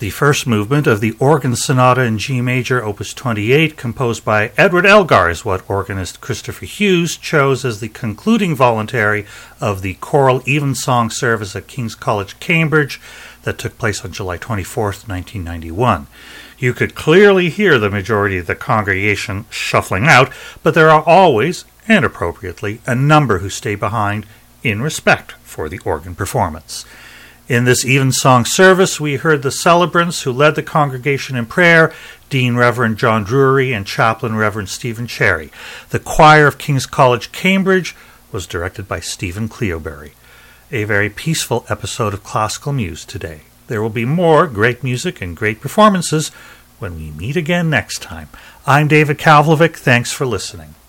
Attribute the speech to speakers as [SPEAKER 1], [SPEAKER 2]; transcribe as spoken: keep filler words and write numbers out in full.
[SPEAKER 1] The first movement of the Organ Sonata in G major, opus twenty-eight, composed by Edward Elgar, is what organist Christopher Hughes chose as the concluding voluntary of the choral evensong service at King's College, Cambridge, that took place on July twenty-fourth, nineteen ninety-one. You could clearly hear the majority of the congregation shuffling out, but there are always, and appropriately, a number who stay behind in respect for the organ performance. In this evensong service, we heard the celebrants who led the congregation in prayer, Dean Reverend John Drury and Chaplain Reverend Stephen Cherry. The choir of King's College, Cambridge, was directed by Stephen Cleobury. A very peaceful episode of Classical Muse today. There will be more great music and great performances when we meet again next time. I'm David Kavlovic. Thanks for listening.